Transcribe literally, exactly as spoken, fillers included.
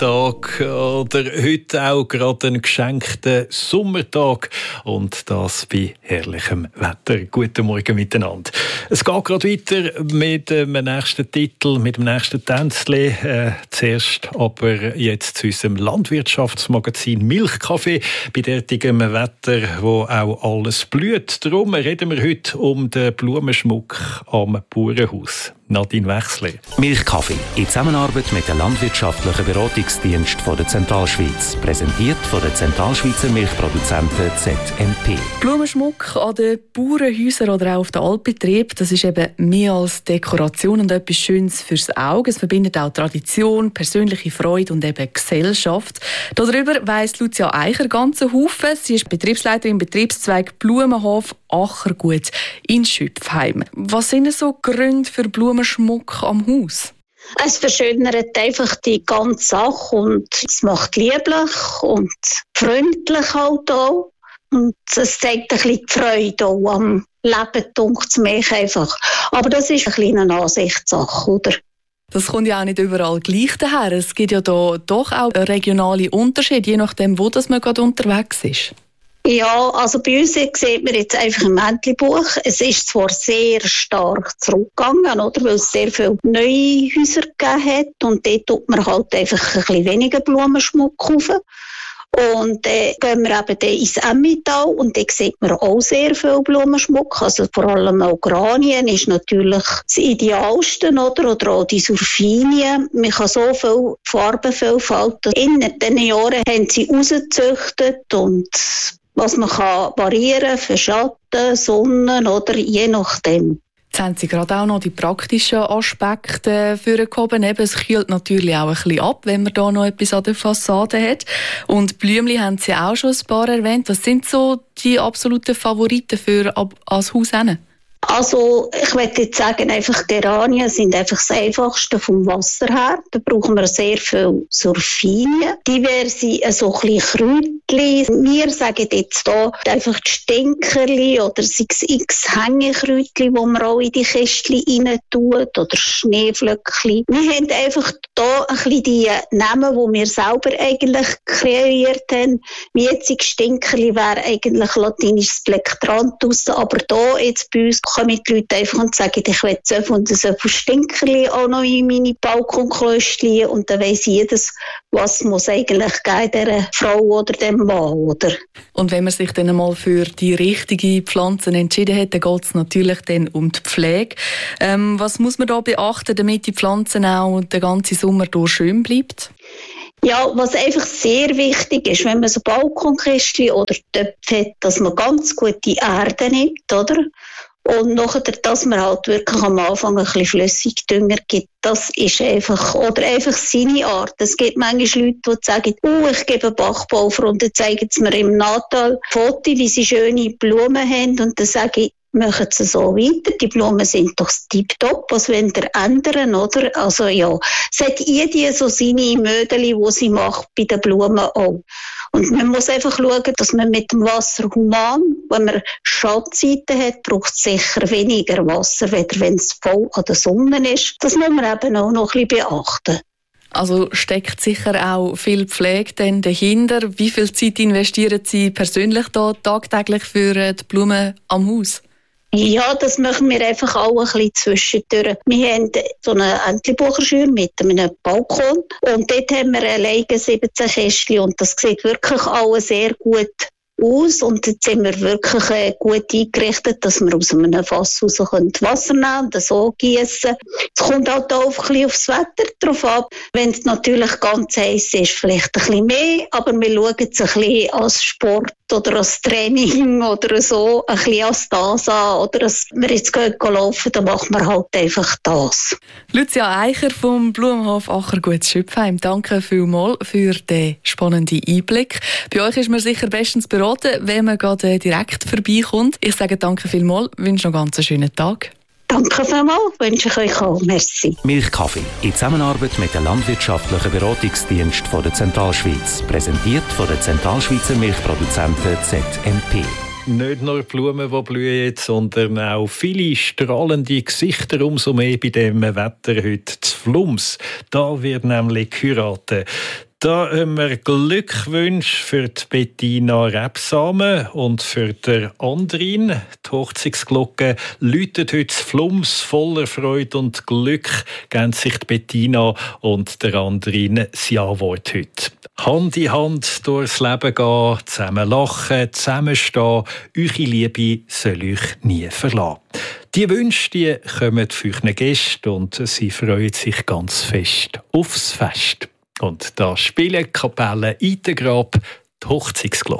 Tag oder heute auch gerade einen geschenkten Sommertag und das bei herrlichem Wetter. Guten Morgen miteinander. Es geht gerade weiter mit dem nächsten Titel, mit dem nächsten Tänzli. Äh, zuerst aber jetzt zu unserem Landwirtschaftsmagazin Milchkaffee bei derartigem Wetter, wo auch alles blüht. Darum reden wir heute um den Blumenschmuck am Bauernhaus. Nadine Wechsler. Milchkaffee in Zusammenarbeit mit dem landwirtschaftlichen Beratungsdienst der Zentralschweiz. Präsentiert von der Zentralschweizer Milchproduzenten Z M P. Blumenschmuck an den Bauernhäusern oder auch auf den Altbetrieben, das ist eben mehr als Dekoration und etwas Schönes fürs Auge. Es verbindet auch Tradition, persönliche Freude und eben Gesellschaft. Darüber weiss Lucia Eicher ganzen Haufen. Sie ist Betriebsleiterin im Betriebszweig Blumenhof Achergut in Schüpfheim. Was sind so Gründe für Blumenschmuck am Haus? Es verschönert einfach die ganze Sache und es macht lieblich und freundlich halt auch. Und es zeigt ein bisschen die Freude auch am Leben, dunkt es mich einfach. Aber das ist eine kleine Ansichtssache, oder? Das kommt ja auch nicht überall gleich daher. Es gibt ja da doch auch regionale Unterschiede, je nachdem, wo das man gerade unterwegs ist. Ja, also bei uns sieht man jetzt einfach im Entlebuch, es ist zwar sehr stark zurückgegangen, oder, weil es sehr viele neue Häuser gegeben hat und dort tut man halt einfach ein bisschen weniger Blumenschmuck kaufen. Und dann äh, gehen wir eben ins Emmental und da sieht man auch sehr viel Blumenschmuck. Also vor allem auch Granien ist natürlich das Idealste, oder? Oder auch die Surfinien. Man kann so viel Farbenvielfalt. In diesen Jahren haben sie rausgezüchtet und was man kann variieren für Schatten, Sonne oder je nachdem. Jetzt haben Sie gerade auch noch die praktischen Aspekte vorgehoben. Eben, es kühlt natürlich auch ein bisschen ab, wenn man da noch etwas an der Fassade hat. Und Blümli haben Sie auch schon ein paar erwähnt. Was sind so die absoluten Favoriten für als Haus hin? Also, ich möchte jetzt sagen, einfach Geranien sind einfach das Einfachste vom Wasser her. Da brauchen wir sehr viel Surfinien. Diverse, so ein bisschen Kräutchen. Wir sagen jetzt hier einfach die Stinkerli oder sechs x Hängekräutchen, die man auch in die Kästchen rein tut, oder Schneeflöckchen. Wir haben einfach hier ein bisschen die Namen, die wir selber eigentlich kreiert haben. Wie jetzt Stinkerli wäre eigentlich latinisches Plectranthus, aber hier jetzt bei uns kommen die Leute einfach und sagen, ich will so viel und so viel Stinkerli auch noch in meine Balkonklöstchen und dann weiss jedes, was muss eigentlich geben, dieser Frau oder dem Mann, oder? Und wenn man sich dann einmal für die richtigen Pflanzen entschieden hat, dann geht es natürlich dann um die Pflege. Ähm, was muss man da beachten, damit die Pflanzen auch den ganzen Sommer durch schön bleibt? Ja, was einfach sehr wichtig ist, wenn man so Balkonkästchen oder Töpfe hat, dass man ganz gute Erde nimmt, oder? Und nachher, dass man halt wirklich am Anfang ein bisschen Flüssigdünger gibt, das ist einfach, oder einfach seine Art. Es gibt manchmal Leute, die sagen, oh, ich gebe Bachpulver und dann zeigen sie mir im Natal Fotos, wie sie schöne Blumen haben und dann sage ich, machen sie so weiter. Die Blumen sind doch tipptopp. Was wollen sie ändern, oder? Also ja, es hat jede so seine Mödeli, die sie macht bei den Blumen auch. Und man muss einfach schauen, dass man mit dem Wasser human, wenn man Schattenseiten hat, braucht es sicher weniger Wasser, weder wenn es voll an der Sonne ist. Das muss man eben auch noch ein bisschen beachten. Also steckt sicher auch viel Pflege denn dahinter. Wie viel Zeit investieren Sie persönlich da tagtäglich für die Blumen am Haus? Ja, das machen wir einfach auch ein bisschen zwischendurch. Wir haben so eine Entlebucherschür mit einem Balkon und dort haben wir alleine siebzehn Kästchen und das sieht wirklich alles sehr gut aus und jetzt sind wir wirklich äh, gut eingerichtet, dass wir aus einem Fass raus können Wasser nehmen und so gießen. Es kommt halt auch ein bisschen aufs Wetter drauf ab. Wenn es natürlich ganz heiß ist, vielleicht ein bisschen mehr, aber wir schauen es ein bisschen als Sport oder als Training oder so, ein bisschen als das an. Oder als wir jetzt gehen laufen, dann machen wir halt einfach das. Lucia Eicher vom Blumenhof Achergut Schüpfheim, danke vielmals für den spannenden Einblick. Bei euch ist man sicher bestens beraten, wenn man gerade direkt vorbeikommt. Ich sage danke vielmals, wünsche noch ganz einen schönen Tag. Danke vielmals, wünsche ich euch auch. Merci. Milchkaffee in Zusammenarbeit mit dem landwirtschaftlichen Beratungsdienst der Zentralschweiz. Präsentiert von der Zentralschweizer Milchproduzenten Z M P. Nicht nur Blumen, die blühen, sondern auch viele strahlende Gesichter, umso mehr bei dem Wetter heute zu Flums. Da wird nämlich geheiratet. Da haben wir Glückwünsche für die Bettina Rebsamen und für den Andrin. Die Hochzeitsglocke läutet heute Flums voller Freude und Glück, geben sich die Bettina und der Andrin das Ja-Wort heute. Hand in Hand durchs Leben gehen, zusammen lachen, zusammenstehen. Eure Liebe soll euch nie verlassen. Die Wünsche die kommen für eure Gäste und sie freuen sich ganz fest aufs Fest. Und da spielen Kapelle Itengrab die Hochzeitsglocke.